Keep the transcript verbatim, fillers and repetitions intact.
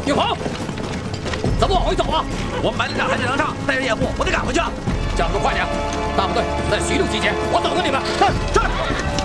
岳鹏，咱们往回走啊！ 我们白连长还在梁上，带着掩护，我得赶回去。 加速快点，大部队在徐路集结，我等着你们。是是。